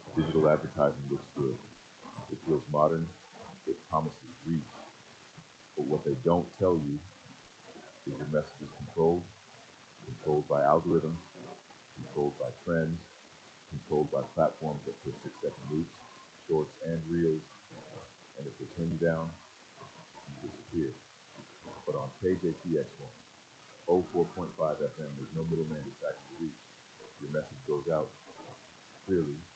Digital advertising looks good. It feels modern. It promises reach. But what they don't tell you is your message is controlled by algorithms, controlled by trends, controlled by platforms that push 6-second loops, shorts, and reels. And if they turn you down, you disappear. But on KJPX1, 04.5 FM, there's no middleman to track your reach. Your message goes out clearly